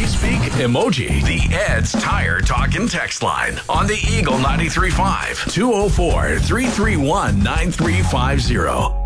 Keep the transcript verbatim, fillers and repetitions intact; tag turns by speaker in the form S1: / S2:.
S1: We speak emoji. The Ed's Tire Talkin' text line on the Eagle ninety-three point five, two oh four, three three one, nine three five zero.